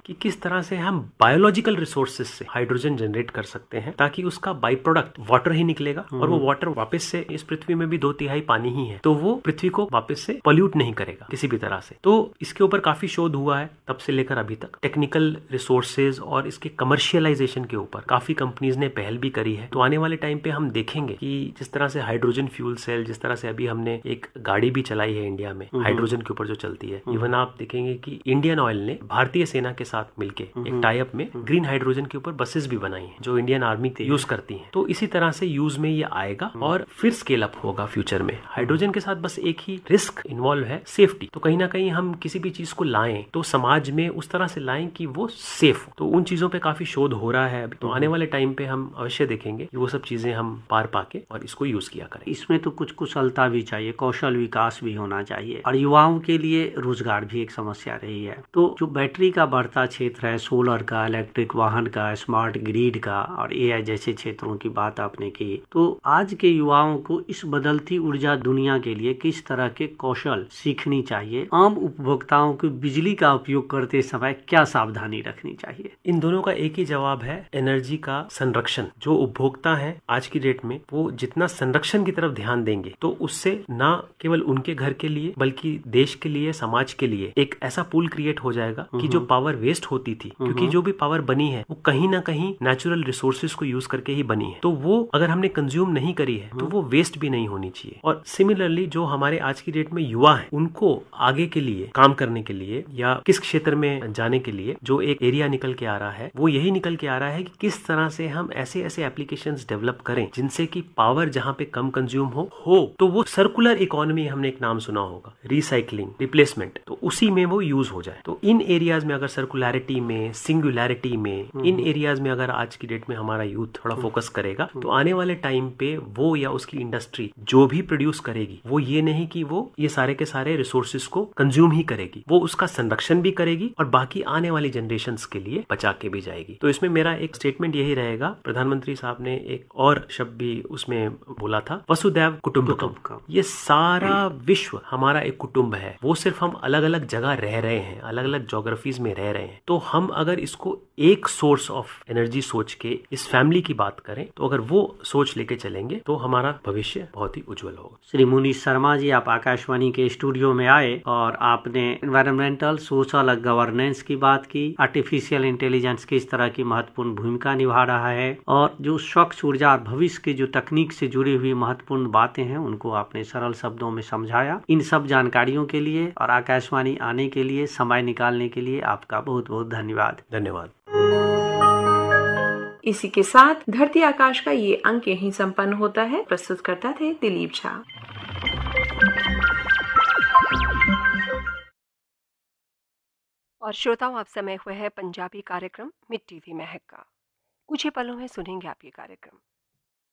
कि किस तरह से हम बायोलॉजिकल रिसोर्सेज से हाइड्रोजन जनरेट कर सकते हैं, ताकि उसका बाई प्रोडक्ट वाटर ही निकलेगा और वो वाटर वापस से, इस पृथ्वी में भी 2/3 पानी ही है, तो वो पृथ्वी को वापस से पॉल्यूट नहीं करेगा किसी भी तरह से। तो इसके ऊपर काफी शोध हुआ है तब से लेकर अभी तक। टेक्निकल रिसोर्सेज और इसके कमर्शियलाइजेशन के ऊपर काफी कंपनीज ने पहल भी करी है। तो आने वाले टाइम पे हम देखेंगे कि जिस तरह से हाइड्रोजन फ्यूल सेल, जिस तरह से अभी हमने एक गाड़ी भी चलाई है इंडिया में हाइड्रोजन के ऊपर जो चलती है, इवन आप देखेंगे कि इंडियन ऑयल ने भारतीय सेना के साथ मिलके एक टाई अप में ग्रीन हाइड्रोजन के ऊपर बसेस भी बनाई हैं जो इंडियन आर्मी यूज करती है। तो इसी तरह से यूज में ये आएगा और फिर स्केल अप होगा फ्यूचर में। हाइड्रोजन के साथ बस एक ही रिस्क इन्वॉल्व है, सेफ्टी। तो कहीं ना कहीं हम किसी भी चीज को लाएं तो समाज में उस तरह से लाएं कि वो सेफ हो। तो उन चीजों पे काफी शोध हो रहा है अभी। तो आने वाले टाइम पे हम अवश्य देखेंगे कि वो सब चीजें हम पार पाके और इसको यूज किया करें। इसमें तो कुछ कुशलता भी चाहिए, कौशल विकास भी होना चाहिए, और युवाओं के लिए रोजगार भी एक समस्या रही है। तो जो बैटरी का बढ़ता क्षेत्र है, सोलर का, इलेक्ट्रिक वाहन का, स्मार्ट ग्रिड का और एआई जैसे क्षेत्रों की बात आपने की, तो आज के युवाओं को इस बदलती ऊर्जा दुनिया के लिए किस तरह के कौशल सीखनी चाहिए? आम उपभोक्ताओं को बिजली का उपयोग करते समय क्या सावधानी रखनी चाहिए? इन दोनों का एक ही जवाब है, एनर्जी का संरक्षण। जो उपभोक्ता है आज की डेट में, वो जितना संरक्षण की तरफ ध्यान देंगे तो उससे न केवल उनके घर के लिए बल्कि देश के लिए, समाज के लिए एक ऐसा पूल क्रिएट हो जाएगा कि जो पावर वेस्ट होती थी, क्योंकि जो भी पावर बनी है वो कहीं ना कहीं नेचुरल रिसोर्सेज को यूज करके ही बनी है, तो वो अगर हमने कंज्यूम नहीं करी है तो वो वेस्ट भी नहीं होनी चाहिए। और सिमिलरली जो हमारे आज की डेट में युवा है, उनको आगे के लिए काम करने के लिए या किस क्षेत्र में जाने के लिए जो एक एरिया निकल के आ रहा है, वो यही निकल के आ रहा है कि किस तरह से हम ऐसे ऐसे एप्लीकेशंस डेवलप करें जिनसे कि पावर जहां पे कम कंज्यूम हो तो वो सर्कुलर इकोनॉमी, हमने एक नाम सुना होगा, रिसाइकलिंग, रिप्लेसमेंट, तो उसी में वो यूज हो जाए। तो इन एरियाज में अगर सर्कुलरिटी में, सिंगुलैरिटी में, इन एरियाज में अगर आज की डेट में हमारा यूथ थोड़ा फोकस करेगा तो आने वाले टाइम पे वो या उसकी इंडस्ट्री जो भी प्रोड्यूस करेगी, वो ये नहीं कि वो ये सारे के सारे रिसोर्सेज को कंज्यूम ही करेगी, वो उसका संरक्षण भी करेगी और बाकी आने वाली जनरेशंस के लिए बचा के भी जाएगी। तो इसमें मेरा एक स्टेटमेंट यही रहेगा, प्रधानमंत्री साहब ने एक और शब्द भी उसमें बोला था, वसुदैव कुटुंबकम। ये सारा विश्व हमारा एक कुटुंब है, वो सिर्फ हम अलग अलग जगह रह रहे हैं, अलग अलग ज्योग्राफीज में रह रहे हैं। तो हम अगर इसको एक सोर्स ऑफ एनर्जी सोच के इस फैमिली की बात करें, तो अगर वो सोच लेके चलेंगे तो हमारा भविष्य बहुत ही उज्जवल होगा। श्री मुनीश शर्मा जी, आप आकाशवाणी के स्टूडियो में आए और आपने एनवायरमेंटल, सोशल और गवर्नेंस की बात की, आर्टिफिशियल इंटेलिजेंस किस तरह की महत्वपूर्ण भूमिका निभा रहा है, और जो स्वच्छ ऊर्जा और भविष्य की जो तकनीक से जुड़ी हुई महत्वपूर्ण बातें हैं उनको आपने सरल शब्दों में समझाया। इन सब जानकारियों के लिए और आकाशवाणी आने के लिए, समय निकालने के लिए आपका बहुत बहुत धन्यवाद। धन्यवाद। इसी के साथ धरती आकाश का ये अंक यहीं संपन्न होता है। प्रस्तुत करता थे दिलीप झा। और श्रोताओं, आप समय हुए है पंजाबी कार्यक्रम मिट्टी दी महक का। कुछ ही पलों में सुनेंगे आप ये कार्यक्रम।